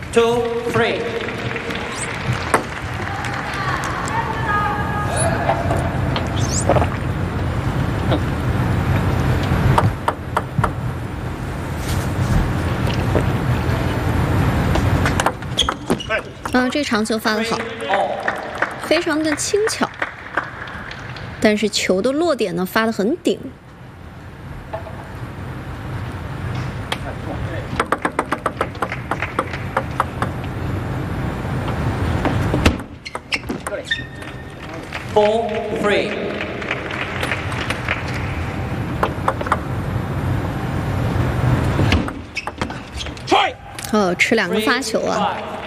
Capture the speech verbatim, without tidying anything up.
two, three. 啊，这场球发得好，非常的轻巧，但是球的落点呢发得很顶。 Four, three. 哦，吃两个发球啊！